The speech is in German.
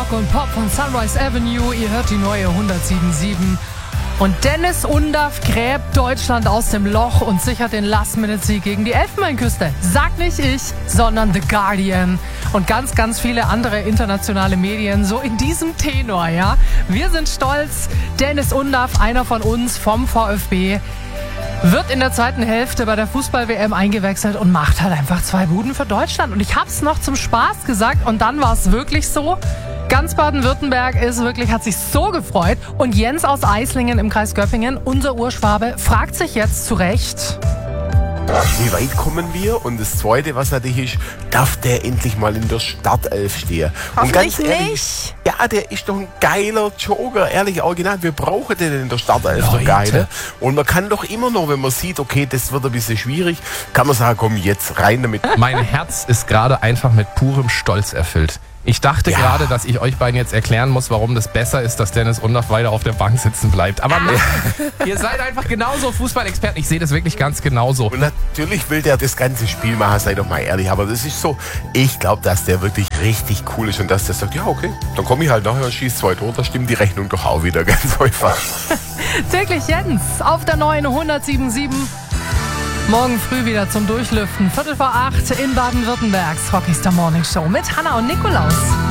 Rock und Pop von Sunrise Avenue. Ihr hört die neue 107.7. Und Dennis Undaff gräbt Deutschland aus dem Loch und sichert den Last-Minute-Sieg gegen die Elfenbeinküste. Sagt nicht ich, sondern The Guardian. Und ganz, ganz viele andere internationale Medien so in diesem Tenor, ja. Wir sind stolz. Dennis Undaff, einer von uns vom VfB, wird in der zweiten Hälfte bei der Fußball-WM eingewechselt und macht halt einfach 2 Buden für Deutschland. Und ich hab's noch zum Spaß gesagt und dann war es wirklich so. Ganz Baden-Württemberg hat sich so gefreut. Und Jens aus Eislingen im Kreis Göppingen, unser Urschwabe, fragt sich jetzt zu Recht: Wie weit kommen wir? Und das Zweite, was natürlich ist, darf der endlich mal in der Startelf stehen? Und ganz ehrlich, nicht. ja, der ist doch ein geiler Joker, ehrlich, original. Wir brauchen den in der Startelf, der Geile. Und man kann doch immer noch, wenn man sieht, okay, das wird ein bisschen schwierig, kann man sagen, komm, jetzt rein damit. Mein Herz ist gerade einfach mit purem Stolz erfüllt. Ich dachte gerade, dass ich euch beiden jetzt erklären muss, warum das besser ist, dass Dennis Undaff weiter auf der Bank sitzen bleibt. Aber nein, ihr seid einfach genauso Fußballexperten. Ich sehe das wirklich ganz genauso. Und natürlich will der das ganze Spiel machen, sei doch mal ehrlich. Aber das ist so, ich glaube, dass der wirklich richtig cool ist und dass der sagt, ja okay, dann komme ich halt nachher und schieße 2 Tore, da stimmt die Rechnung doch auch wieder ganz einfach. Täglich Jens auf der neuen 107.7. Morgen früh wieder zum Durchlüften. 7:45 in Baden-Württembergs Rocky Star Morning Show mit Hanna und Nikolaus.